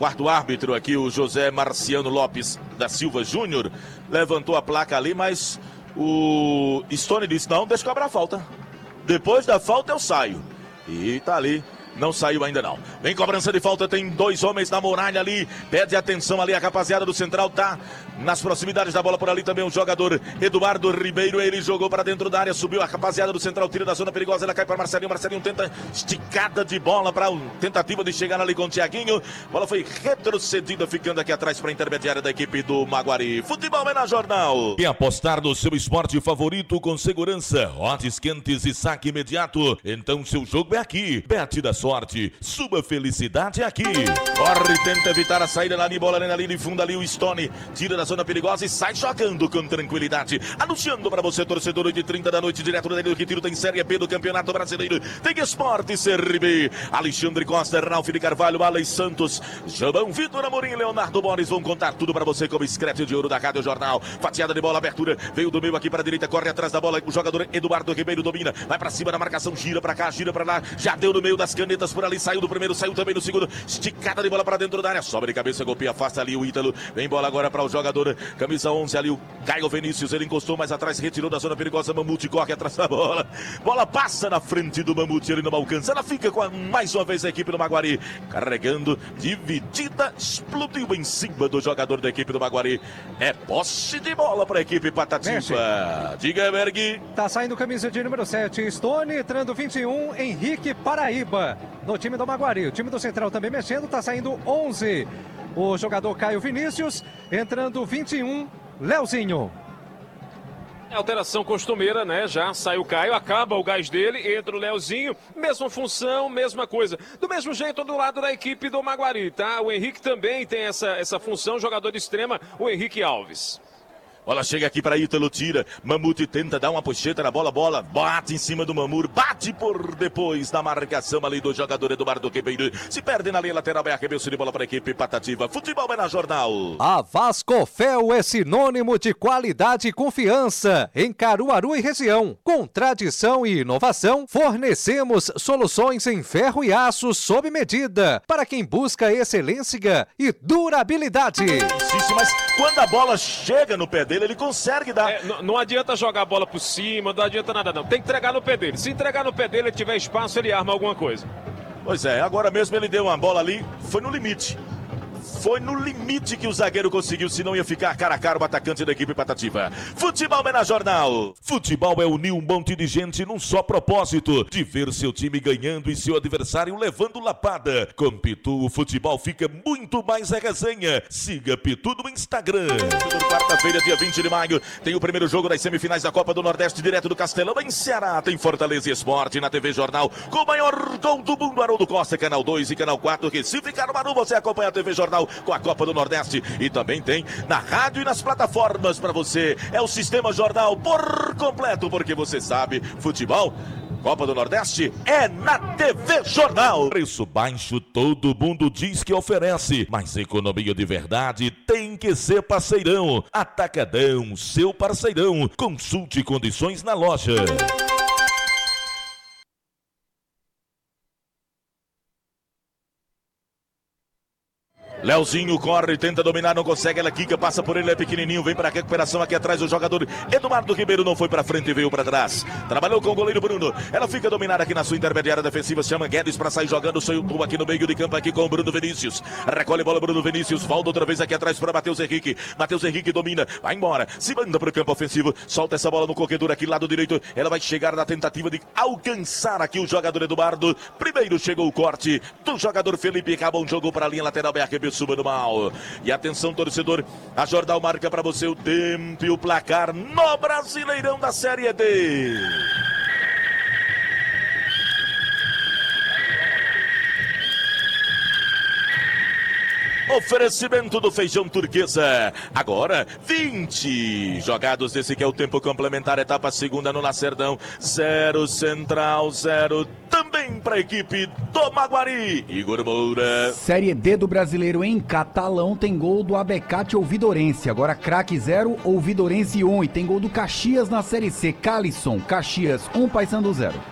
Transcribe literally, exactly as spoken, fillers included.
Quarto árbitro aqui, o José Marciano Lopes da Silva Júnior, levantou a placa ali, mas o Stone disse, não, deixa eu cobrar a falta. Depois da falta eu saio. E tá ali. Não saiu ainda não. Vem cobrança de falta, tem dois homens na muralha ali. Pede atenção ali, a rapaziada do Central tá nas proximidades da bola por ali também o jogador Eduardo Ribeiro. Ele jogou para dentro da área, subiu a rapaziada do Central, tira da zona perigosa, ela cai para Marcelinho. Marcelinho tenta esticada de bola para tentativa de chegar ali com o Thiaguinho. A bola foi retrocedida, ficando aqui atrás para a intermediária da equipe do Maguari. Futebol é na Jornal. E apostar no seu esporte favorito com segurança, odds quentes e saque imediato. Então seu jogo é aqui. Bet da sorte, sua felicidade aqui. Corre, tenta evitar a saída lá de bola na linha de fundo ali o Stone, tira da zona perigosa e sai jogando com tranquilidade. Anunciando para você, torcedor, oito e trinta da noite, direto do Danilo Retiro, tem Série B do Campeonato Brasileiro, tem Esporte Série B. Alexandre Costa, Ralf de Carvalho, Alex Santos, Jabão, Vitor Amorim e Leonardo Boris vão contar tudo para você como escrete de ouro da Rádio Jornal. Fatiada de bola, abertura, veio do meio aqui para a direita, corre atrás da bola, o jogador Eduardo Ribeiro domina, vai para cima da marcação, gira para cá, gira para lá, já deu no meio das canetas por ali, saiu do primeiro, saiu também no segundo, esticada de bola para dentro da área, sobra de cabeça, golpeia, afasta ali o Ítalo, vem bola agora para o jogador, camisa onze ali, o Caio Vinícius, ele encostou mais atrás, retirou da zona perigosa, Mamute corre atrás da bola, bola passa na frente do Mamute, ele não alcança, ela fica com a, mais uma vez a equipe do Maguari, carregando, dividida, explodiu em cima do jogador da equipe do Maguari, é posse de bola para a equipe Patativa. Diga, Berg. Tá saindo camisa de número sete, Stone, entrando vinte e um, Henrique Paraíba, no time do Maguari. O time do Central também mexendo, tá saindo onze, o jogador Caio Vinícius, entrando vinte e um, Leozinho. Alteração costumeira, né? Já sai o Caio, acaba o gás dele, entra o Leozinho, mesma função, mesma coisa. Do mesmo jeito do lado da equipe do Maguari, tá? O Henrique também tem essa, essa função, jogador de extrema, o Henrique Alves. Bola chega aqui para Ítalo, tira, Mamute tenta dar uma pocheta na bola, bola bate em cima do Mamur, bate por depois da marcação ali do jogador Eduardo Ribeiro, se perde na linha lateral, é arremesso de bola para a equipe Patativa. Futebol é na Jornal. A Vascofel é sinônimo de qualidade e confiança em Caruaru e região. Com tradição e inovação, fornecemos soluções em ferro e aço sob medida para quem busca excelência e durabilidade. Insiste, mas quando a bola chega no pé dele, ele consegue dar. É, não, não adianta jogar a bola por cima, não adianta nada não. Tem que entregar no pé dele. Se entregar no pé dele, ele tiver espaço, ele arma alguma coisa. Pois é, agora mesmo ele deu uma bola ali, foi no limite. Foi no limite que o zagueiro conseguiu, senão ia ficar cara a cara o atacante da equipe Patativa. Futebol é na Jornal. Futebol é unir um monte de gente num só propósito, de ver seu time ganhando e seu adversário levando lapada. Com Pitu, o futebol fica muito mais a resenha. Siga Pitu no Instagram. Quarta-feira, dia vinte de maio, tem o primeiro jogo das semifinais da Copa do Nordeste, direto do Castelão, em Ceará. Tem Fortaleza e Esporte na T V Jornal, com o maior gol do mundo, Haroldo Costa, Canal dois e Canal quatro, Recife, Caruaru. Você acompanha a T V Jornal com a Copa do Nordeste e também tem na rádio e nas plataformas para você. É o Sistema Jornal por completo, porque você sabe, futebol, Copa do Nordeste é na T V Jornal. Preço baixo todo mundo diz que oferece, mas economia de verdade tem que ser parceirão. Atacadão, seu parceirão. Consulte condições na loja. Leozinho corre, tenta dominar, não consegue, ela quica, passa por ele, é pequenininho, vem para a recuperação aqui atrás, o jogador Eduardo Ribeiro não foi para frente e veio para trás, trabalhou com o goleiro Bruno, ela fica dominada aqui na sua intermediária defensiva, chama Guedes para sair jogando, saiu aqui no meio de campo aqui com o Bruno Vinícius, recolhe bola Bruno Vinícius, volta outra vez aqui atrás para Matheus Henrique, Matheus Henrique domina, vai embora, se manda para o campo ofensivo, solta essa bola no corredor aqui, lado direito, ela vai chegar na tentativa de alcançar aqui o jogador Eduardo, primeiro chegou o corte do jogador Felipe Cabon, jogou para a linha lateral, é arremesso suba do mal. E atenção, torcedor, a Jornal marca para você o tempo e o placar no Brasileirão da Série D. Oferecimento do Feijão Turquesa. Agora, vinte jogados desse que é o tempo complementar, etapa segunda no Lacerdão. Zero Central, zero também para a equipe do Maguari. Igor Moura. Série D do Brasileiro em Catalão tem gol do Abecate Ouvidorense. Agora Craque zero, Ouvidorense um. E tem gol do Caxias na Série C. Calisson, Caxias um, Paysandu zero.